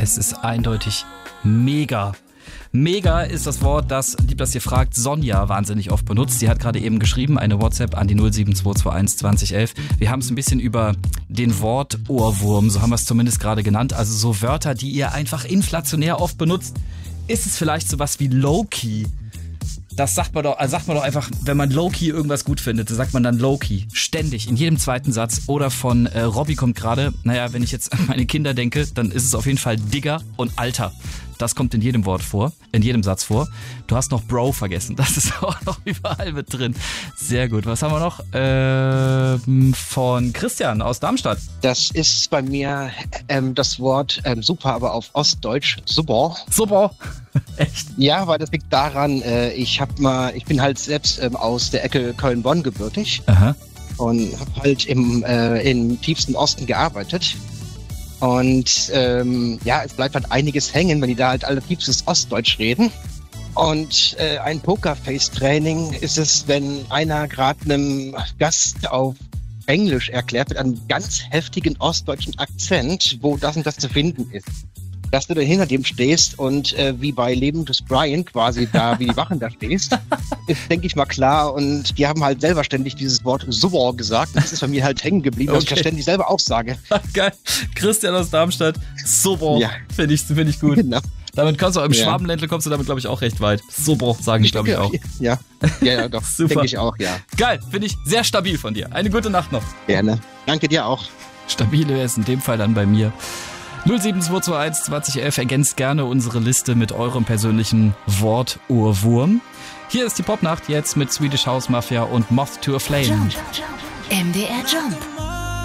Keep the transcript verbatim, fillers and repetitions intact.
Es ist eindeutig mega. Mega ist das Wort, das, lieb, dass ihr fragt, Sonja wahnsinnig oft benutzt. Sie hat gerade eben geschrieben, eine WhatsApp an die null sieben zwei zwei eins zwanzig elf. Wir haben es ein bisschen über den Wort-Ohrwurm, so haben wir es zumindest gerade genannt. Also so Wörter, die ihr einfach inflationär oft benutzt. Ist es vielleicht sowas wie Low-Key? Das sagt man doch, also sagt man doch einfach, wenn man Low-Key irgendwas gut findet, dann sagt man dann Low-Key. Ständig, in jedem zweiten Satz. Oder von äh, Robby kommt gerade, naja, wenn ich jetzt an meine Kinder denke, dann ist es auf jeden Fall Digger und Alter. Das kommt in jedem Wort vor, in jedem Satz vor. Du hast noch Bro vergessen, das ist auch noch überall mit drin. Sehr gut, was haben wir noch? Ähm, von Christian aus Darmstadt. Das ist bei mir ähm, das Wort ähm, super, aber auf Ostdeutsch super. Super, echt? Ja, weil das liegt daran, äh, ich hab mal, ich bin halt selbst ähm, aus der Ecke Köln-Bonn gebürtig. Aha. Und habe halt im, äh, im tiefsten Osten gearbeitet. Und ähm, ja, es bleibt halt einiges hängen, wenn die da halt alle tiefstes Ostdeutsch reden. Und äh, ein Pokerface-Training ist es, wenn einer gerade einem Gast auf Englisch erklärt mit einem ganz heftigen ostdeutschen Akzent, wo das und das zu finden ist. Dass du dann hinter dem stehst und äh, wie bei Leben des Brian quasi da, wie die Wachen da stehst, ist, denke ich mal, klar. Und die haben halt selber ständig dieses Wort super gesagt. Das ist bei mir halt hängen geblieben, okay. Dass ich das ständig selber auch sage. Geil. Christian aus Darmstadt, super. Ja. Finde ich, find ich gut. Genau. Damit kommst du, im ja. Schwabenländle kommst du damit, glaube ich, auch recht weit. Super, sagen ich, glaube ich, auch. Ja, ja, ja doch. Super. Denke ich auch, ja. Geil, finde ich sehr stabil von dir. Eine gute Nacht noch. Gerne. Danke dir auch. Stabile ist in dem Fall dann bei mir. null sieben zwei zwei eins zwanzig elf, ergänzt gerne unsere Liste mit eurem persönlichen Wort Ohrwurm. Hier ist die Popnacht jetzt mit Swedish House Mafia und Moth to a Flame. Jump. M D R Jump.